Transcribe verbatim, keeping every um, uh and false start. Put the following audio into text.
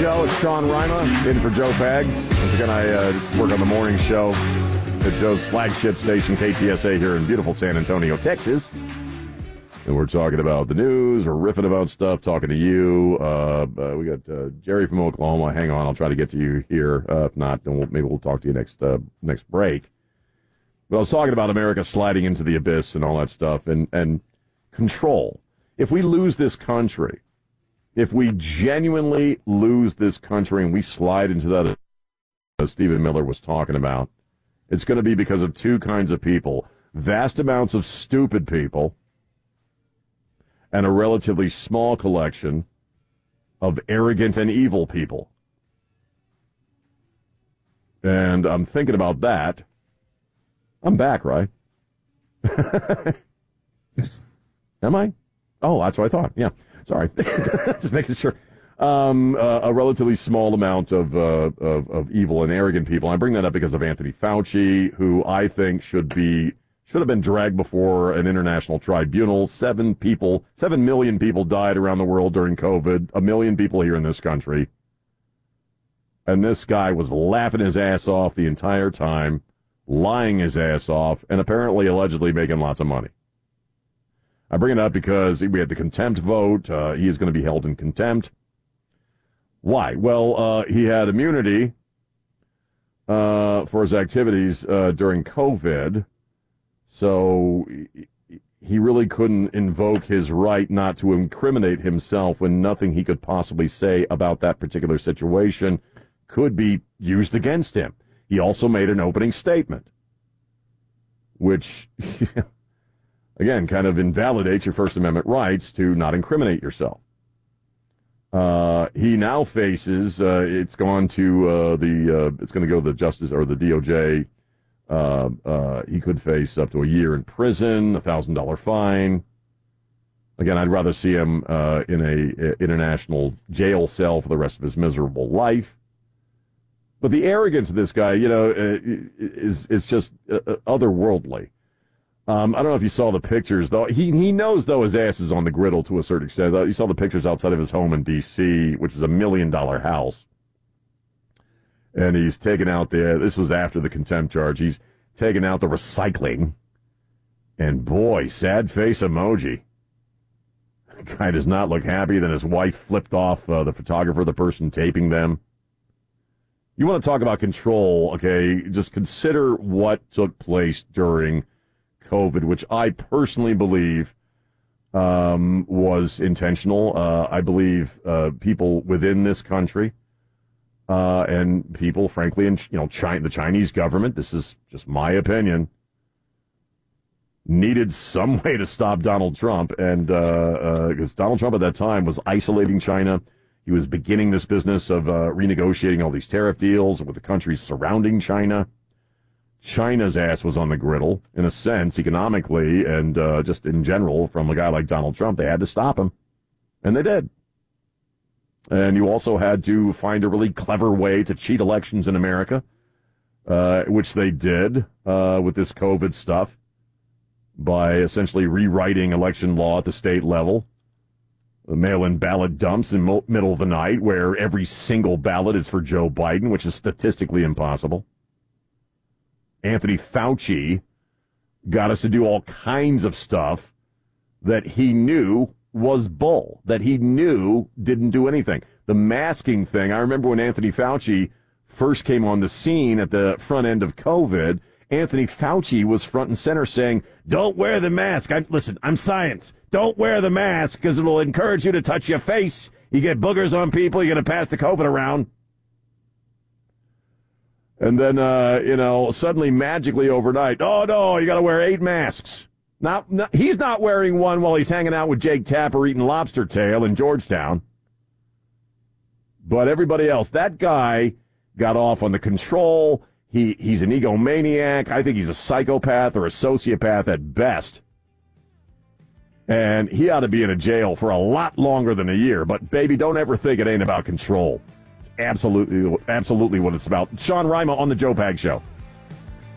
Show. It's Sean Rima in for Joe Pags. Once again, I uh, work on the morning show at Joe's flagship station, K T S A, here in beautiful San Antonio, Texas. And we're talking about the news, we're riffing about stuff, talking to you. Uh, uh, we got uh, Jerry from Oklahoma. Hang on, I'll try to get to you here. Uh, if not, then we'll, maybe we'll talk to you next uh, next break. But I was talking about America sliding into the abyss and all that stuff, and, and control. If we lose this country, if we genuinely lose this country and we slide into that, as Stephen Miller was talking about, it's going to be because of two kinds of people. Vast amounts of stupid people and a relatively small collection of arrogant and evil people. And I'm thinking about that. I'm back, right? Yes. Am I? Oh, that's what I thought. Yeah. Sorry. Just making sure. Um, uh, a relatively small amount of, uh, of of evil and arrogant people. I bring that up because of Anthony Fauci, who I think should be should have been dragged before an international tribunal. Seven people, seven million people died around the world during COVID. A million people here in this country. And this guy was laughing his ass off the entire time, lying his ass off, and apparently allegedly making lots of money. I bring it up because we had the contempt vote. Uh, he is going to be held in contempt. Why? Well, uh, he had immunity uh, for his activities uh, during COVID, so he really couldn't invoke his right not to incriminate himself when nothing he could possibly say about that particular situation could be used against him. He also made an opening statement, which, again, kind of invalidates your First Amendment rights to not incriminate yourself. Uh, he now faces, uh, it's gone to uh, the, uh, it's going to go to the Justice or the D O J. Uh, uh, he could face up to a year in prison, a thousand dollar fine. Again, I'd rather see him uh, in a, a international jail cell for the rest of his miserable life. But the arrogance of this guy, you know, is is just uh, otherworldly. Um, I don't know if you saw the pictures, though. He he knows, though, his ass is on the griddle to a certain extent. You saw the pictures outside of his home in D C, which is a million-dollar house. And he's taken out the, this was after the contempt charge, he's taken out the recycling. And boy, sad face emoji. The guy does not look happy. Then his wife flipped off uh, the photographer, the person taping them. You want to talk about control, okay? Just consider what took place during COVID, which I personally believe um, was intentional. Uh, I believe uh, people within this country uh, and people, frankly, in you know China, the Chinese government, this is just my opinion, needed some way to stop Donald Trump. And because uh, uh, Donald Trump at that time was isolating China. He was beginning this business of uh, renegotiating all these tariff deals with the countries surrounding China. China's ass was on the griddle, in a sense, economically, and uh, just in general, from a guy like Donald Trump. They had to stop him, and they did. And you also had to find a really clever way to cheat elections in America, uh, which they did uh, with this COVID stuff, by essentially rewriting election law at the state level. Mail-in ballot dumps in the middle of the night where every single ballot is for Joe Biden, which is statistically impossible. Anthony Fauci got us to do all kinds of stuff that he knew was bull, that he knew didn't do anything. The masking thing, I remember when Anthony Fauci first came on the scene at the front end of COVID, Anthony Fauci was front and center saying, don't wear the mask. I, listen, I'm science. Don't wear the mask because it will encourage you to touch your face. You get boogers on people, you're going to pass the COVID around. And then, uh, you know, suddenly, magically overnight, oh, no, you got to wear eight masks. Not, not, he's not wearing one while he's hanging out with Jake Tapper eating lobster tail in Georgetown. But everybody else, that guy got off on the control. He He's an egomaniac. I think he's a psychopath or a sociopath at best. And he ought to be in a jail for a lot longer than a year. But, baby, don't ever think it ain't about control. It's absolutely, absolutely what it's about. Sean Rima on the Joe Pags Show.